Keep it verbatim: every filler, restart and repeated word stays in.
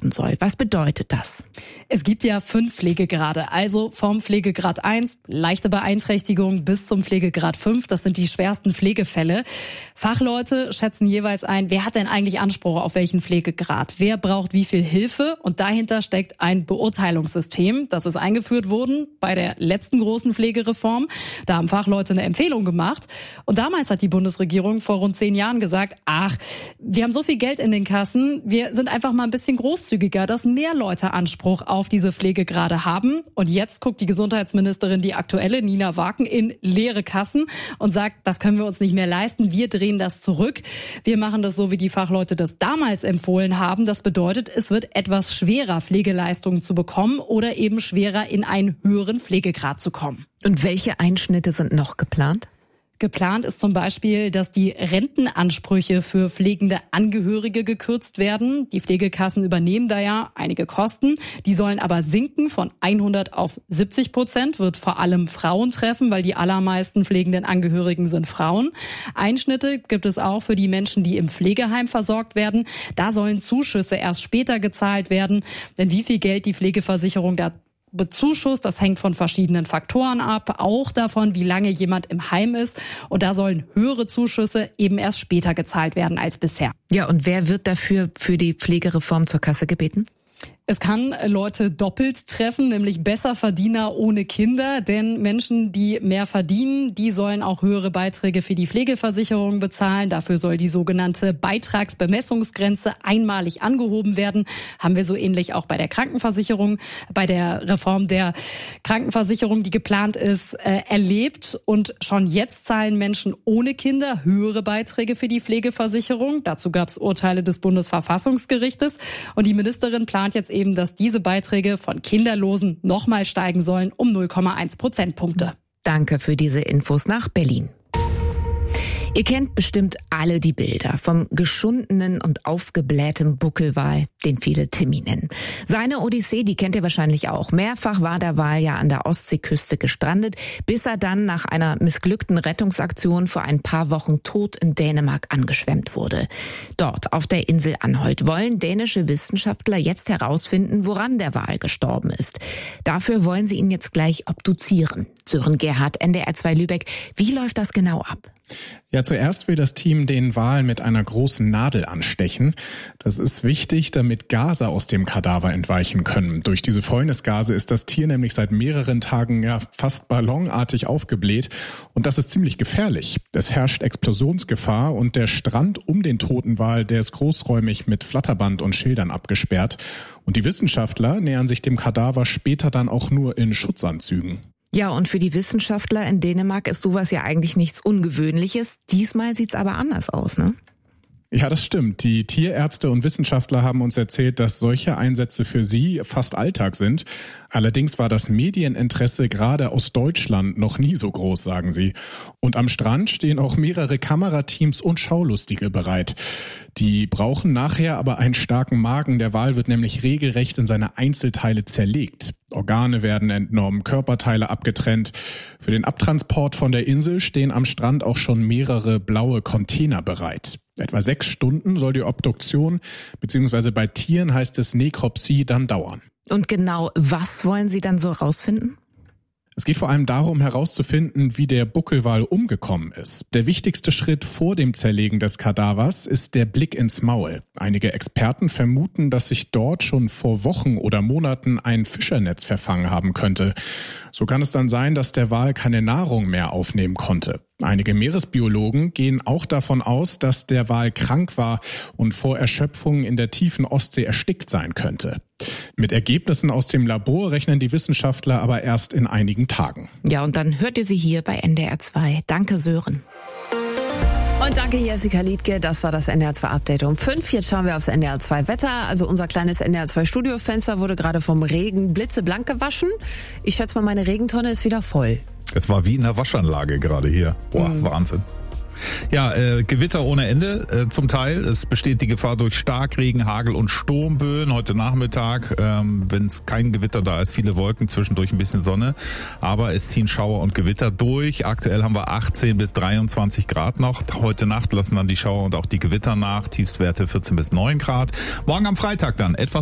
werden soll. Was bedeutet das? Es gibt ja fünf Pflegegrade, also vom Pflegegrad eins, leichte Beeinträchtigung, bis zum Pflegegrad fünf. Das sind die schwersten Pflegefälle. Fachleute schätzen jeweils ein, wer hat denn eigentlich Anspruch auf welchen Pflegegrad? Wer braucht wie viel Hilfe? Und dahinter steckt ein Beurteilungssystem. Das ist eingeführt worden bei der letzten großen Pflegereform. Da haben Fachleute eine Empfehlung gemacht. Und damals hat die Bundesregierung vor rund zehn Jahren gesagt, ach, wir haben so viel Geld in den Kassen, wir sind einfach mal ein bisschen großzügiger, dass mehr Leute Anspruch auf diese Pflegegrade haben. Und jetzt guckt die Gesundheitsministerin, die aktuelle, Nina Waken, in leere Kassen und sagt, das können wir uns nicht mehr leisten, wir drehen das zurück. Wir machen das so, wie die Fachleute das damals empfohlen haben. Das bedeutet, es wird etwas schwerer, Pflegeleistungen zu bekommen oder eben schwerer, in einen höheren Pflegegrad zu kommen. Und welche Einschnitte sind noch geplant? Geplant ist zum Beispiel, dass die Rentenansprüche für pflegende Angehörige gekürzt werden. Die Pflegekassen übernehmen da ja einige Kosten. Die sollen aber sinken von hundert auf siebzig Prozent, wird vor allem Frauen treffen, weil die allermeisten pflegenden Angehörigen sind Frauen. Einschnitte gibt es auch für die Menschen, die im Pflegeheim versorgt werden. Da sollen Zuschüsse erst später gezahlt werden. Denn wie viel Geld die Pflegeversicherung da bezuschusst, das hängt von verschiedenen Faktoren ab, auch davon, wie lange jemand im Heim ist. Und da sollen höhere Zuschüsse eben erst später gezahlt werden als bisher. Ja, und wer wird dafür für die Pflegereform zur Kasse gebeten? Es kann Leute doppelt treffen, nämlich Besserverdiener ohne Kinder. Denn Menschen, die mehr verdienen, die sollen auch höhere Beiträge für die Pflegeversicherung bezahlen. Dafür soll die sogenannte Beitragsbemessungsgrenze einmalig angehoben werden. Haben wir so ähnlich auch bei der Krankenversicherung, bei der Reform der Krankenversicherung, die geplant ist, äh, erlebt. Und schon jetzt zahlen Menschen ohne Kinder höhere Beiträge für die Pflegeversicherung. Dazu gab es Urteile des Bundesverfassungsgerichtes. Und die Ministerin plant jetzt eben, dass diese Beiträge von Kinderlosen nochmal steigen sollen um null Komma eins Prozentpunkte. Danke für diese Infos nach Berlin. Ihr kennt bestimmt alle die Bilder vom geschundenen und aufgeblähtem Buckelwal, den viele Timmy nennen. Seine Odyssee, die kennt ihr wahrscheinlich auch. Mehrfach war der Wal ja an der Ostseeküste gestrandet, bis er dann nach einer missglückten Rettungsaktion vor ein paar Wochen tot in Dänemark angeschwemmt wurde. Dort auf der Insel Anholt wollen dänische Wissenschaftler jetzt herausfinden, woran der Wal gestorben ist. Dafür wollen sie ihn jetzt gleich obduzieren. Sören Gerhardt, N D R zwei Lübeck. Wie läuft das genau ab? Ja, zuerst will das Team den Wal mit einer großen Nadel anstechen. Das ist wichtig, damit Gase aus dem Kadaver entweichen können. Durch diese Fäulnisgase ist das Tier nämlich seit mehreren Tagen ja fast ballonartig aufgebläht. Und das ist ziemlich gefährlich. Es herrscht Explosionsgefahr und der Strand um den toten Wal, der ist großräumig mit Flatterband und Schildern abgesperrt. Und die Wissenschaftler nähern sich dem Kadaver später dann auch nur in Schutzanzügen. Ja, und für die Wissenschaftler in Dänemark ist sowas ja eigentlich nichts Ungewöhnliches. Diesmal sieht's aber anders aus, ne? Ja, das stimmt. Die Tierärzte und Wissenschaftler haben uns erzählt, dass solche Einsätze für sie fast Alltag sind. Allerdings war das Medieninteresse gerade aus Deutschland noch nie so groß, sagen sie. Und am Strand stehen auch mehrere Kamerateams und Schaulustige bereit. Die brauchen nachher aber einen starken Magen. Der Wal wird nämlich regelrecht in seine Einzelteile zerlegt. Organe werden entnommen, Körperteile abgetrennt. Für den Abtransport von der Insel stehen am Strand auch schon mehrere blaue Container bereit. Etwa sechs Stunden soll die Obduktion, beziehungsweise bei Tieren heißt es Nekropsie, dann dauern. Und genau was wollen Sie dann so rausfinden? Es geht vor allem darum, herauszufinden, wie der Buckelwal umgekommen ist. Der wichtigste Schritt vor dem Zerlegen des Kadavers ist der Blick ins Maul. Einige Experten vermuten, dass sich dort schon vor Wochen oder Monaten ein Fischernetz verfangen haben könnte. So kann es dann sein, dass der Wal keine Nahrung mehr aufnehmen konnte. Einige Meeresbiologen gehen auch davon aus, dass der Wal krank war und vor Erschöpfung in der tiefen Ostsee erstickt sein könnte. Mit Ergebnissen aus dem Labor rechnen die Wissenschaftler aber erst in einigen Tagen. Ja, und dann hört ihr sie hier bei N D R zwei. Danke, Sören. Und danke Jessica Liedke, das war das N D R zwei Update um fünf. Jetzt schauen wir aufs N D R zwei Wetter. Also unser kleines N D R zwei Studiofenster wurde gerade vom Regen blitzeblank gewaschen. Ich schätze mal, meine Regentonne ist wieder voll. Es war wie in der Waschanlage gerade hier. Boah, mhm. Wahnsinn. Ja, äh, Gewitter ohne Ende äh, zum Teil. Es besteht die Gefahr durch Starkregen, Hagel und Sturmböen heute Nachmittag. Ähm, wenn es kein Gewitter da ist, viele Wolken, zwischendurch ein bisschen Sonne. Aber es ziehen Schauer und Gewitter durch. Aktuell haben wir achtzehn bis dreiundzwanzig Grad noch. Heute Nacht lassen dann die Schauer und auch die Gewitter nach. Tiefstwerte vierzehn bis neun Grad. Morgen am Freitag dann etwas